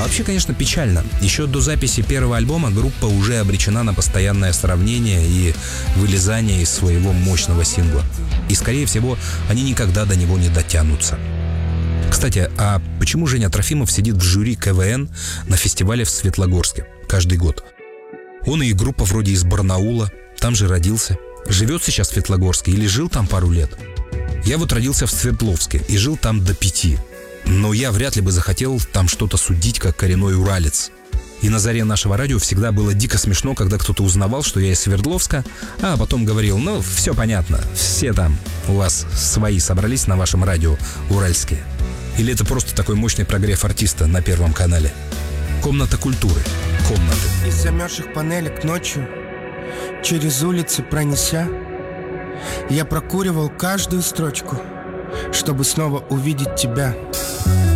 вообще, конечно, печально. Еще до записи первого альбома группа уже обречена на постоянное сравнение и вылезание из своего мощного сингла. И, скорее всего, они никогда до него не дотянутся. Кстати, а почему Женя Трофимов сидит в жюри КВН на фестивале в Светлогорске каждый год? Он и группа вроде из Барнаула, там же родился. Живет сейчас в Светлогорске или жил там пару лет? Я вот родился в Свердловске и жил там до 5. Но я вряд ли бы захотел там что-то судить, как коренной уралец. И на заре нашего радио всегда было дико смешно, когда кто-то узнавал, что я из Свердловска, а потом говорил: ну, все понятно, все там у вас свои собрались на вашем радио уральские. Или это просто такой мощный прогрев артиста на Первом канале? Комната культуры. Комнаты. Из замерзших панелек ночью, через улицы пронеся, я прокуривал каждую строчку, чтобы снова увидеть тебя.